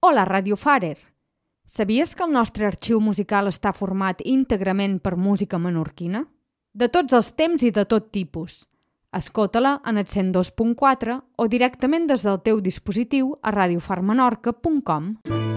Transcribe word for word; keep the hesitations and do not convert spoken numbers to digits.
Hola, Radiofarer! Sabies que el nostre arxiu musical està format íntegrament per música menorquina? De tots els temps i de tot tipus. Escolta-la en el cent dos punt quatre o directament des del teu dispositiu a radiofar menorca punt com.